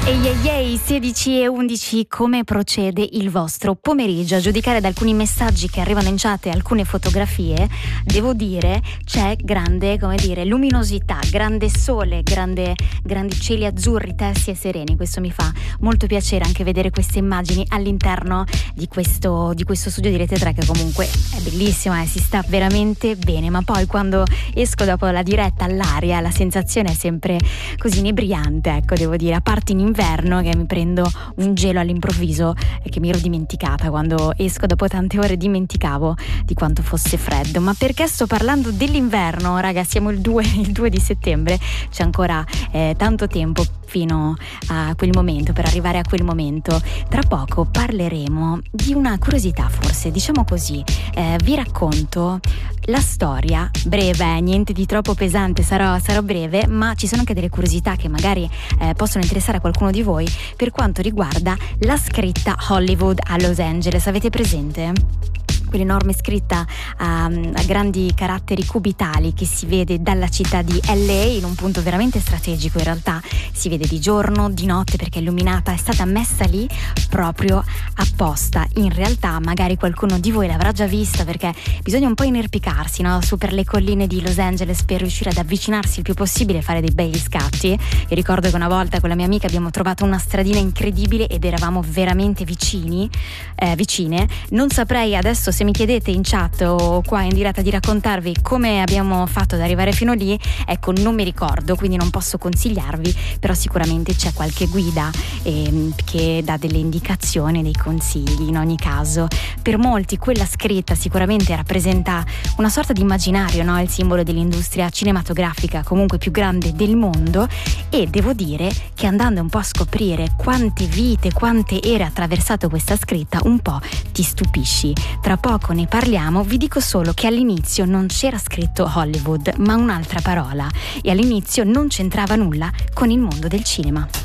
Ehi, 16 e 11, come procede il vostro pomeriggio? A giudicare da alcuni messaggi che arrivano in chat e alcune fotografie, devo dire, c'è grande, luminosità, grande sole, grandi cieli azzurri, tersi e sereni. Questo mi fa molto piacere anche vedere queste immagini all'interno di questo studio di Rete 3, che comunque è bellissimo, si sta veramente bene, ma poi quando esco dopo la diretta all'aria la sensazione è sempre così inebriante, ecco, devo dire, a parte in inverno che mi prendo un gelo all'improvviso e che mi ero dimenticata. Quando esco dopo tante ore dimenticavo di quanto fosse freddo. Ma perché sto parlando dell'inverno? Raga, siamo il 2 di settembre, c'è ancora tanto tempo fino a quel momento, per arrivare a quel momento. Tra poco parleremo di una curiosità, forse, diciamo così, vi racconto la storia breve, niente di troppo pesante, sarò breve, ma ci sono anche delle curiosità che magari possono interessare a qualcuno di voi per quanto riguarda la scritta Hollywood a Los Angeles. Avete presente? Quell'enorme scritta a grandi caratteri cubitali che si vede dalla città di LA, in un punto veramente strategico. In realtà si vede di giorno, di notte, perché è illuminata, è stata messa lì proprio apposta. In realtà magari qualcuno di voi l'avrà già vista, perché bisogna un po' inerpicarsi, no? Su per le colline di Los Angeles per riuscire ad avvicinarsi il più possibile e fare dei bei scatti. Io ricordo che una volta con la mia amica abbiamo trovato una stradina incredibile ed eravamo veramente vicine. Non saprei adesso, se mi chiedete in chat o qua in diretta, di raccontarvi come abbiamo fatto ad arrivare fino lì, ecco, non mi ricordo, quindi non posso consigliarvi, però sicuramente c'è qualche guida che dà delle indicazioni, dei consigli. In ogni caso, per molti quella scritta sicuramente rappresenta una sorta di immaginario, no? Il simbolo dell'industria cinematografica comunque più grande del mondo, e devo dire che andando un po' a scoprire quante vite, quante ere ha attraversato questa scritta, un po' ti stupisci. Tra poco ne parliamo. Vi dico solo che all'inizio non c'era scritto Hollywood, ma un'altra parola, e all'inizio non c'entrava nulla con il mondo del cinema.